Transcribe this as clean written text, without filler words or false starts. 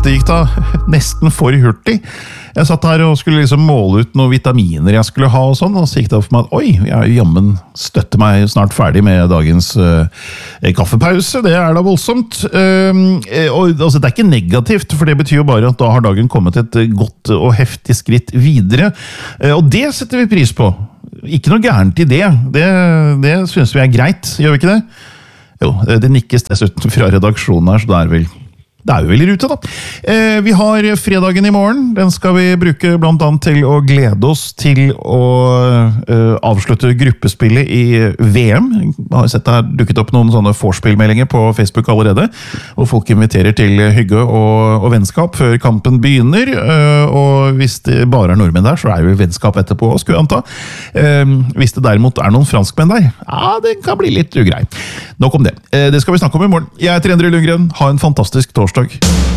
det gikk da nesten for hurtig. Jeg satt her og skulle liksom måle ut noen vitaminer jeg skulle ha og sånn, og så gikk det opp for meg at oi, jeg jammen støtter meg snart ferdig med dagens kaffepause. Det da voldsomt. Og altså, det ikke negativt, for det betyr jo bare at da har dagen kommet et godt og heftig skritt videre. Og det setter vi pris på. Ikke noe gærent i det. Det synes vi greit, gjør vi ikke det? Jo, det nikkes dessuten fra redaksjonen her, så det er vi vel i rute da. Vi har fredagen i morgen. Den skal vi bruke blant annet til å glede oss til å avslutte gruppespillet i VM. Jeg har sett det her dukket opp noen sånne vorspillmeldinger på Facebook allerede, hvor folk inviterer til hygge og vennskap før kampen begynner. Og hvis det bare nordmenn der, så det jo vennskap etterpå, skulle jeg anta. Hvis det derimot noen franskmenn der, ja, det kan bli litt ugrei. Nok om det. Det skal vi snakke om i morgen. Jeg heter Endre Lundgren. Ha en fantastisk torsdag.